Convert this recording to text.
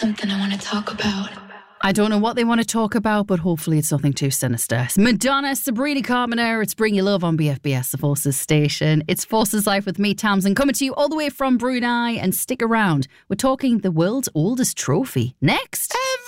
something I want to talk about. I don't know what they want to talk about, but hopefully it's nothing too sinister. Madonna, Sabrina Carpenter, it's Bring Your Love on BFBS, the Forces station. It's Forces Life with me, Tamsin, coming to you all the way from Brunei. And stick around, we're talking the world's oldest trophy. Next.